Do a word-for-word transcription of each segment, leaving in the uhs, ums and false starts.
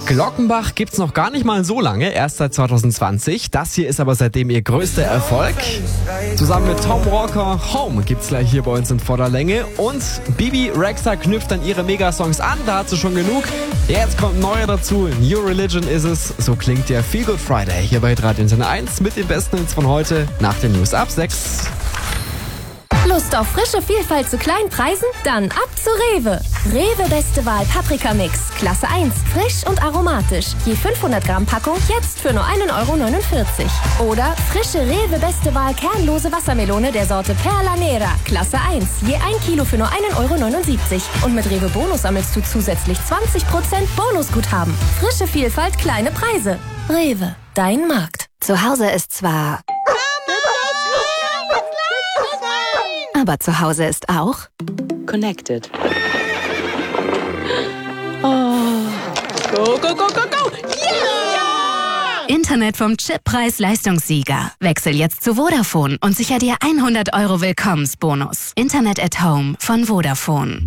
Glockenbach gibt's noch gar nicht mal so lange, erst seit zwanzig zwanzig. Das hier ist aber seitdem ihr größter Erfolg. Zusammen mit Tom Walker, Home gibt's gleich hier bei uns in voller Länge. Und Bibi Rexha knüpft an ihre Megasongs an, da hat sie schon genug. Jetzt kommt neuer dazu, New Religion ist es. So klingt der Feel Good Friday hier bei Radio Antenne eins mit den besten Hits von heute nach den News ab sechs. Lust auf frische Vielfalt zu kleinen Preisen? Dann ab zu Rewe. Rewe Beste Wahl Paprika Mix. Klasse eins. Frisch und aromatisch. Je fünfhundert Gramm Packung jetzt für nur ein Euro neunundvierzig. Oder frische Rewe Beste Wahl kernlose Wassermelone der Sorte Perla Nera. Klasse eins. Je ein Kilo für nur ein Euro neunundsiebzig. Und mit Rewe Bonus sammelst du zusätzlich zwanzig Prozent Bonusguthaben. Frische Vielfalt, kleine Preise. Rewe. Dein Markt. Zu Hause ist zwar... Aber zu Hause ist auch Connected. Oh. Go, go, go, go, go! Yeah! Internet vom Chippreis-Leistungssieger. Wechsel jetzt zu Vodafone und sicher dir hundert Euro Willkommensbonus. Internet at Home von Vodafone.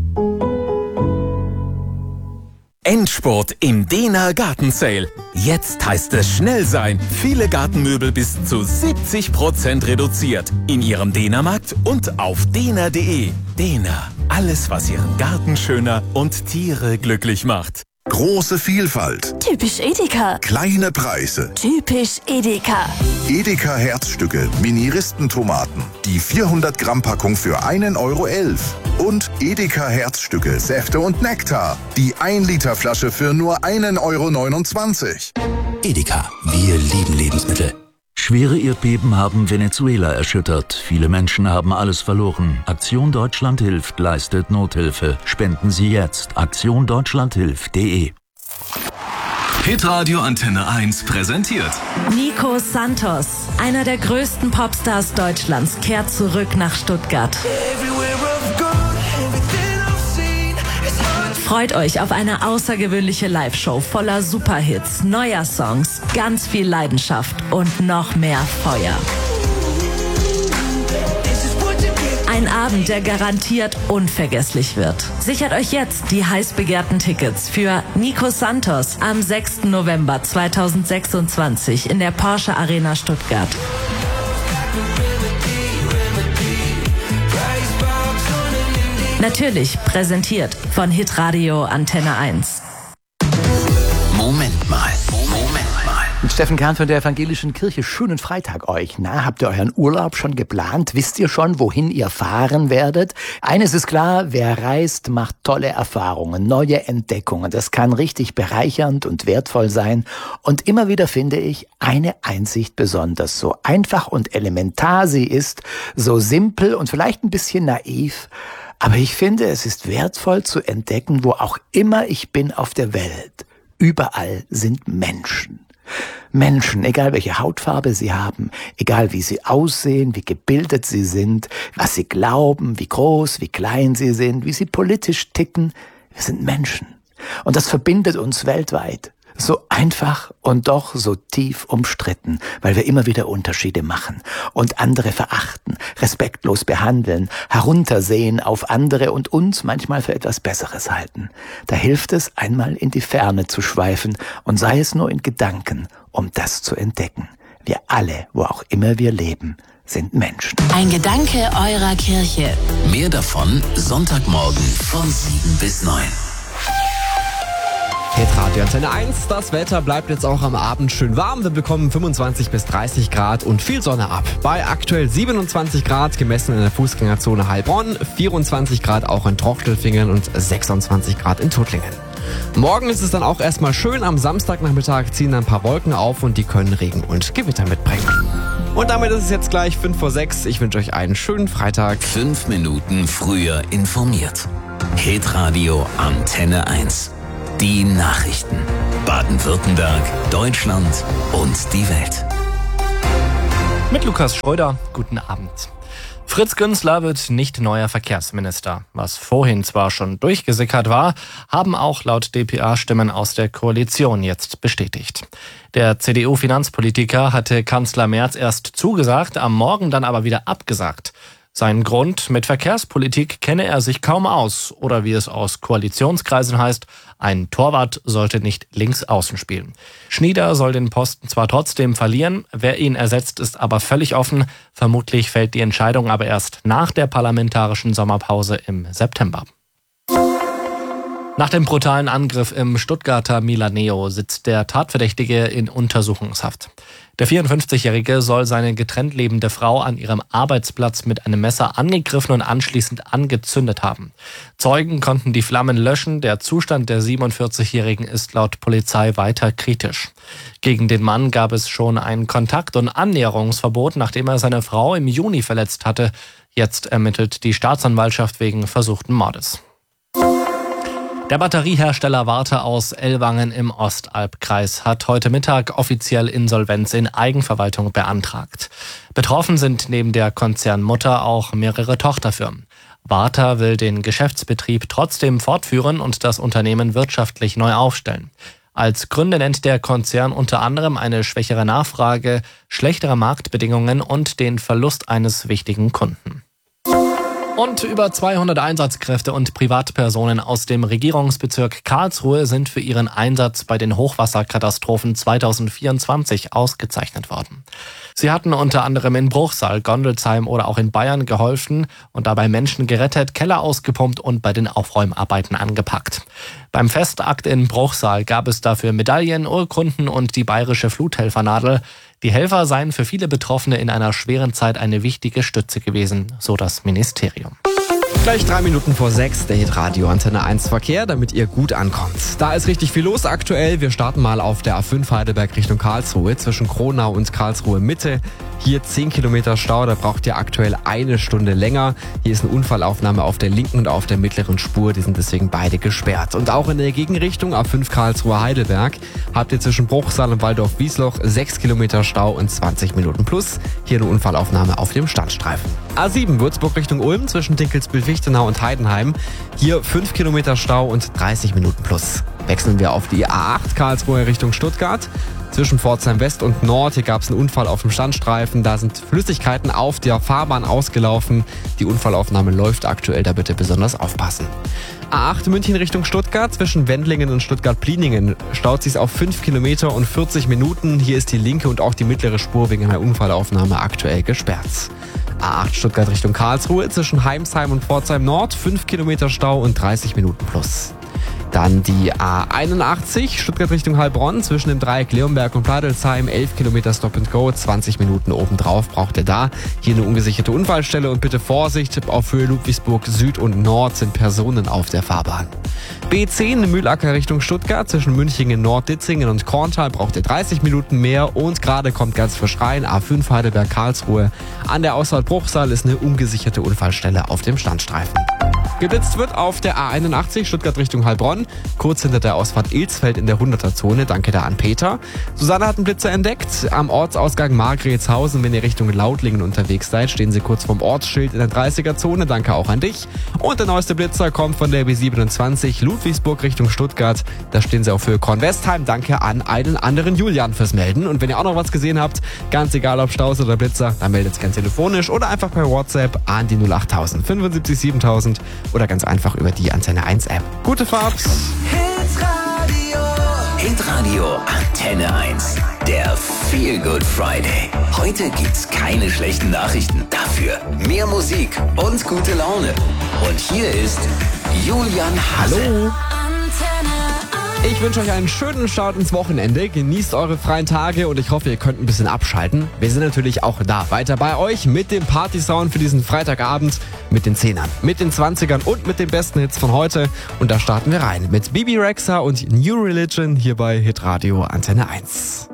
Endspurt im Dehner Gartensale. Jetzt heißt es schnell sein. Viele Gartenmöbel bis zu siebzig Prozent reduziert. In Ihrem Dehnermarkt und auf dehner punkt de. Dehner. Alles, was Ihren Garten schöner und Tiere glücklich macht. Große Vielfalt. Typisch Edeka. Kleine Preise. Typisch Edeka. Edeka Herzstücke, Mini-Ristentomaten. Die vierhundert Gramm Packung für einen Euro elf. Und Edeka Herzstücke, Säfte und Nektar. Die ein Liter Flasche für nur einen Euro neunundzwanzig. Edeka, wir lieben Lebensmittel. Schwere Erdbeben haben Venezuela erschüttert. Viele Menschen haben alles verloren. Aktion Deutschland hilft, leistet Nothilfe. Spenden Sie jetzt. aktion deutschland hilft punkt de. Hitradio Antenne eins präsentiert Nico Santos, einer der größten Popstars Deutschlands, kehrt zurück nach Stuttgart. Freut euch auf eine außergewöhnliche Live-Show voller Superhits, neuer Songs, ganz viel Leidenschaft und noch mehr Feuer. Ein Abend, der garantiert unvergesslich wird. Sichert euch jetzt die heiß begehrten Tickets für Nico Santos am sechsten November zweitausendsechsundzwanzig in der Porsche Arena Stuttgart. Natürlich präsentiert von Hitradio Antenne eins. Moment mal, Moment mal. Mit Steffen Kahn von der Evangelischen Kirche. Schönen Freitag euch. Na, habt ihr euren Urlaub schon geplant? Wisst ihr schon, wohin ihr fahren werdet? Eines ist klar, wer reist, macht tolle Erfahrungen, neue Entdeckungen. Das kann richtig bereichernd und wertvoll sein. Und immer wieder finde ich eine Einsicht besonders. So einfach und elementar sie ist, so simpel und vielleicht ein bisschen naiv. Aber ich finde, es ist wertvoll zu entdecken, wo auch immer ich bin auf der Welt. Überall sind Menschen. Menschen, egal welche Hautfarbe sie haben, egal wie sie aussehen, wie gebildet sie sind, was sie glauben, wie groß, wie klein sie sind, wie sie politisch ticken. Wir sind Menschen. Und das verbindet uns weltweit. So einfach und doch so tief umstritten, weil wir immer wieder Unterschiede machen und andere verachten, respektlos behandeln, heruntersehen auf andere und uns manchmal für etwas Besseres halten. Da hilft es, einmal in die Ferne zu schweifen und sei es nur in Gedanken, um das zu entdecken. Wir alle, wo auch immer wir leben, sind Menschen. Ein Gedanke eurer Kirche. Mehr davon Sonntagmorgen von sieben bis neun. Hitradio Antenne eins, das Wetter bleibt jetzt auch am Abend schön warm. Wir bekommen fünfundzwanzig bis dreißig Grad und viel Sonne ab. Bei aktuell siebenundzwanzig Grad gemessen in der Fußgängerzone Heilbronn, vierundzwanzig Grad auch in Trochtelfingen und sechsundzwanzig Grad in Tuttlingen. Morgen ist es dann auch erstmal schön. Am Samstagnachmittag ziehen dann ein paar Wolken auf und die können Regen und Gewitter mitbringen. Und damit ist es jetzt gleich fünf vor sechs. Ich wünsche euch einen schönen Freitag. Fünf Minuten früher informiert. Hitradio Antenne eins. Die Nachrichten. Baden-Württemberg, Deutschland und die Welt. Mit Lukas Schröder, guten Abend. Fritz Günzler wird nicht neuer Verkehrsminister. Was vorhin zwar schon durchgesickert war, haben auch laut D P A Stimmen aus der Koalition jetzt bestätigt. Der C D U-Finanzpolitiker hatte Kanzler Merz erst zugesagt, am Morgen dann aber wieder abgesagt. Sein Grund: Mit Verkehrspolitik kenne er sich kaum aus. Oder wie es aus Koalitionskreisen heißt, ein Torwart sollte nicht links außen spielen. Schnieder soll den Posten zwar trotzdem verlieren, wer ihn ersetzt, ist aber völlig offen. Vermutlich fällt die Entscheidung aber erst nach der parlamentarischen Sommerpause im September. Nach dem brutalen Angriff im Stuttgarter Milaneo sitzt der Tatverdächtige in Untersuchungshaft. Der vierundfünfzigjährige soll seine getrennt lebende Frau an ihrem Arbeitsplatz mit einem Messer angegriffen und anschließend angezündet haben. Zeugen konnten die Flammen löschen. Der Zustand der siebenundvierzigjährigen ist laut Polizei weiter kritisch. Gegen den Mann gab es schon ein Kontakt- und Annäherungsverbot, nachdem er seine Frau im Juni verletzt hatte. Jetzt ermittelt die Staatsanwaltschaft wegen versuchten Mordes. Der Batteriehersteller Varta aus Ellwangen im Ostalbkreis hat heute Mittag offiziell Insolvenz in Eigenverwaltung beantragt. Betroffen sind neben der Konzernmutter auch mehrere Tochterfirmen. Varta will den Geschäftsbetrieb trotzdem fortführen und das Unternehmen wirtschaftlich neu aufstellen. Als Gründe nennt der Konzern unter anderem eine schwächere Nachfrage, schlechtere Marktbedingungen und den Verlust eines wichtigen Kunden. Und über zweihundert Einsatzkräfte und Privatpersonen aus dem Regierungsbezirk Karlsruhe sind für ihren Einsatz bei den Hochwasserkatastrophen zweitausendvierundzwanzig ausgezeichnet worden. Sie hatten unter anderem in Bruchsal, Gondelsheim oder auch in Bayern geholfen und dabei Menschen gerettet, Keller ausgepumpt und bei den Aufräumarbeiten angepackt. Beim Festakt in Bruchsal gab es dafür Medaillen, Urkunden und die bayerische Fluthelfernadel. Die Helfer seien für viele Betroffene in einer schweren Zeit eine wichtige Stütze gewesen, so das Ministerium. Gleich drei Minuten vor sechs, der Hitradio Antenne eins Verkehr, damit ihr gut ankommt. Da ist richtig viel los aktuell. Wir starten mal auf der A fünf Heidelberg Richtung Karlsruhe, zwischen Kronau und Karlsruhe Mitte. Hier zehn Kilometer Stau, da braucht ihr aktuell eine Stunde länger. Hier ist eine Unfallaufnahme auf der linken und auf der mittleren Spur, die sind deswegen beide gesperrt. Und auch in der Gegenrichtung A fünf Karlsruhe Heidelberg habt ihr zwischen Bruchsal und Waldorf-Wiesloch sechs Kilometer Stau und zwanzig Minuten plus. Hier eine Unfallaufnahme auf dem Standstreifen. A sieben Würzburg Richtung Ulm zwischen Dinkelsbühl-Fichtenau und Heidenheim. Hier fünf Kilometer Stau und dreißig Minuten plus. Wechseln wir auf die A acht Karlsruhe Richtung Stuttgart. Zwischen Pforzheim West und Nord, hier gab es einen Unfall auf dem Standstreifen. Da sind Flüssigkeiten auf der Fahrbahn ausgelaufen. Die Unfallaufnahme läuft aktuell, da bitte besonders aufpassen. A acht München Richtung Stuttgart, zwischen Wendlingen und Stuttgart-Pliningen staut sich auf fünf Kilometer und vierzig Minuten. Hier ist die linke und auch die mittlere Spur wegen einer Unfallaufnahme aktuell gesperrt. A acht Stuttgart Richtung Karlsruhe, zwischen Heimsheim und Pforzheim Nord, fünf Kilometer Stau und dreißig Minuten plus. Dann die A einundachtzig, Stuttgart Richtung Heilbronn, zwischen dem Dreieck Leonberg und Platelsheim, elf Kilometer Stop and Go, zwanzig Minuten obendrauf braucht ihr da. Hier eine ungesicherte Unfallstelle und bitte Vorsicht, auf Höhe Ludwigsburg Süd und Nord sind Personen auf der Fahrbahn. B zehn, Mühlacker Richtung Stuttgart, zwischen Münchingen, Nord-Ditzingen und Korntal braucht ihr dreißig Minuten mehr und gerade kommt ganz frisch rein, A fünf Heidelberg Karlsruhe. An der Ausfahrt Bruchsal ist eine ungesicherte Unfallstelle auf dem Standstreifen. Geblitzt wird auf der A einundachtzig Stuttgart Richtung Heilbronn, kurz hinter der Ausfahrt Ilsfeld in der hunderter-Zone. Danke da an Peter. Susanne hat einen Blitzer entdeckt. Am Ortsausgang Margretshausen, wenn ihr Richtung Lautlingen unterwegs seid, stehen sie kurz vorm Ortsschild in der dreißiger-Zone. Danke auch an dich. Und der neueste Blitzer kommt von der B siebenundzwanzig Ludwigsburg Richtung Stuttgart. Da stehen sie auf Höhe Kornwestheim. Danke an einen anderen Julian fürs Melden. Und wenn ihr auch noch was gesehen habt, ganz egal ob Staus oder Blitzer, dann meldet es gerne telefonisch oder einfach per WhatsApp an die null achttausend fünfundsiebzig siebentausend oder ganz einfach über die Antenne eins App. Gute Fahrt! Hitradio Hitradio Antenne eins. Der Feel Good Friday. Heute gibt's keine schlechten Nachrichten. Dafür mehr Musik und gute Laune. Und hier ist Julian Hase. Hallo! Ich wünsche euch einen schönen Start ins Wochenende. Genießt eure freien Tage und ich hoffe, ihr könnt ein bisschen abschalten. Wir sind natürlich auch da, weiter bei euch mit dem Party-Sound für diesen Freitagabend, mit den Zehnern, mit den Zwanzigern und mit den besten Hits von heute. Und da starten wir rein mit Bibi Rexha und New Religion hier bei Hitradio Antenne eins.